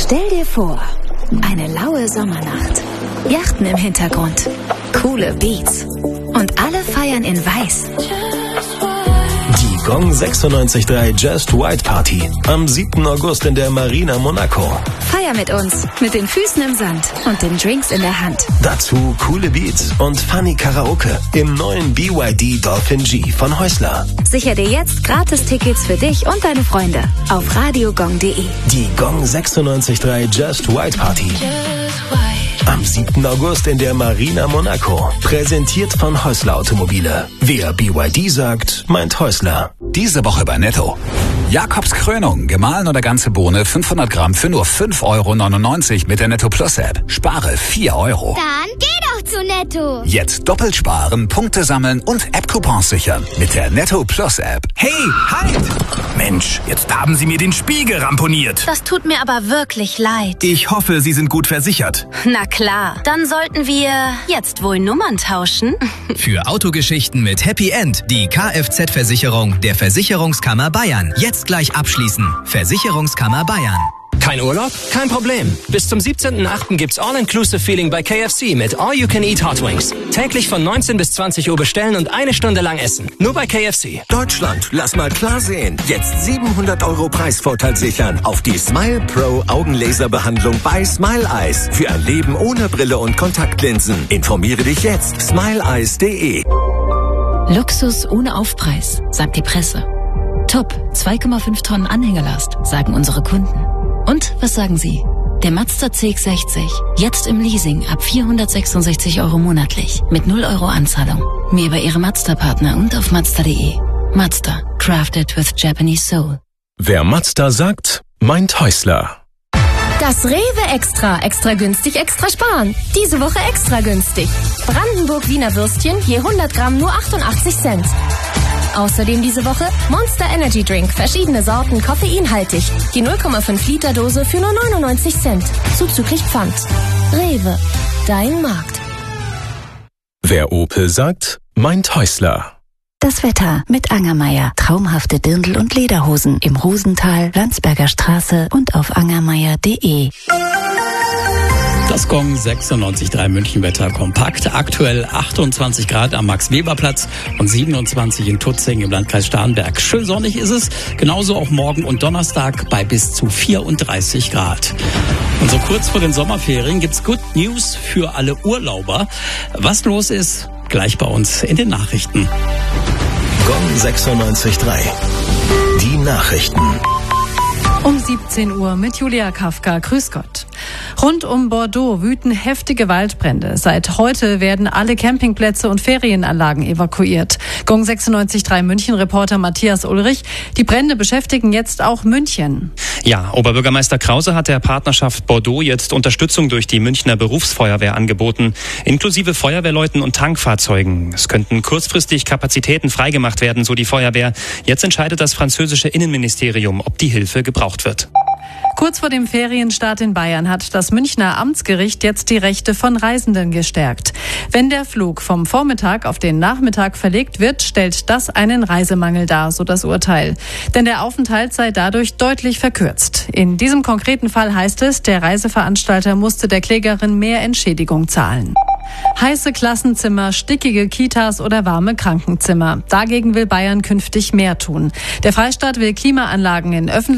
Stell dir vor, eine laue Sommernacht, Yachten im Hintergrund, coole Beats und alle feiern in Weiß. Die Gong 96.3 Just White Party am 7. August in der Marina Monaco. Feier mit uns, mit den Füßen im Sand und den Drinks in der Hand. Dazu coole Beats und funny Karaoke im neuen BYD Dolphin G von Häusler. Sicher dir jetzt gratis Tickets für dich und deine Freunde auf radiogong.de. Die Gong 96.3 Just White Party. Am 7. August in der Marina Monaco. Präsentiert von Häusler Automobile. Wer BYD sagt, meint Häusler. Diese Woche bei Netto. Jakobs Krönung, gemahlen oder ganze Bohne, 500 Gramm für nur 5,99 € mit der Netto Plus App. Spare 4 €. Dann geh doch zu Netto. Jetzt doppelt sparen, Punkte sammeln und App-Coupons sichern mit der Netto Plus App. Hey, halt! Mensch, jetzt haben Sie mir den Spiegel ramponiert. Das tut mir aber wirklich leid. Ich hoffe, Sie sind gut versichert. Na klar, dann sollten wir jetzt wohl Nummern tauschen. Für Autogeschichten mit Happy End die Kfz-Versicherung der Versicherungskammer Bayern. Jetzt gleich abschließen. Versicherungskammer Bayern. Kein Urlaub? Kein Problem. Bis zum 17.08. gibt's All-Inclusive-Feeling bei KFC mit All-You-Can-Eat Hot Wings. Täglich von 19 bis 20 Uhr bestellen und 1 Stunde lang essen. Nur bei KFC. Deutschland, lass mal klar sehen. Jetzt 700 € Preisvorteil sichern auf die Smile Pro Augenlaserbehandlung bei Smile Eyes. Für ein Leben ohne Brille und Kontaktlinsen. Informiere dich jetzt. smileeyes.de. Luxus ohne Aufpreis, sagt die Presse. Top, 2,5 Tonnen Anhängerlast, sagen unsere Kunden. Und was sagen Sie? Der Mazda CX-60, jetzt im Leasing ab 466 € monatlich, mit 0 € Anzahlung. Mehr bei Ihrem Mazda-Partner und auf Mazda.de. Mazda, crafted with Japanese soul. Wer Mazda sagt, meint Häusler. Das Rewe Extra günstig, extra sparen. Diese Woche extra günstig. Brandenburg Wiener Würstchen, je 100 Gramm nur 88 Cent. Außerdem diese Woche Monster Energy Drink, verschiedene Sorten, koffeinhaltig. Die 0,5 Liter Dose für nur 99 Cent. Zuzüglich Pfand. Rewe, dein Markt. Wer Opel sagt, meint Häusler. Das Wetter mit Angermeier. Traumhafte Dirndl- und Lederhosen im Rosental, Landsberger Straße und auf angermeier.de. Das Gong 96.3 Münchenwetter kompakt. Aktuell 28 Grad am Max-Weber-Platz und 27 in Tutzing im Landkreis Starnberg. Schön sonnig ist es. Genauso auch morgen und Donnerstag bei bis zu 34 Grad. Und so kurz vor den Sommerferien gibt's Good News für alle Urlauber. Was los ist, gleich bei uns in den Nachrichten. Gong 96.3. Die Nachrichten. Um 17 Uhr mit Julia Kafka. Grüß Gott. Rund um Bordeaux wüten heftige Waldbrände. Seit heute werden alle Campingplätze und Ferienanlagen evakuiert. Gong 96.3 München-Reporter Matthias Ulrich. Die Brände beschäftigen jetzt auch München. Ja, Oberbürgermeister Krause hat der Partnerschaft Bordeaux jetzt Unterstützung durch die Münchner Berufsfeuerwehr angeboten, inklusive Feuerwehrleuten und Tankfahrzeugen. Es könnten kurzfristig Kapazitäten freigemacht werden, so die Feuerwehr. Jetzt entscheidet das französische Innenministerium, ob die Hilfe gebraucht wird. Kurz vor dem Ferienstart in Bayern hat das Münchner Amtsgericht jetzt die Rechte von Reisenden gestärkt. Wenn der Flug vom Vormittag auf den Nachmittag verlegt wird, stellt das einen Reisemangel dar, so das Urteil. Denn der Aufenthalt sei dadurch deutlich verkürzt. In diesem konkreten Fall heißt es, der Reiseveranstalter musste der Klägerin mehr Entschädigung zahlen. Heiße Klassenzimmer, stickige Kitas oder warme Krankenzimmer. Dagegen will Bayern künftig mehr tun. Der Freistaat will Klimaanlagen in öffentlichen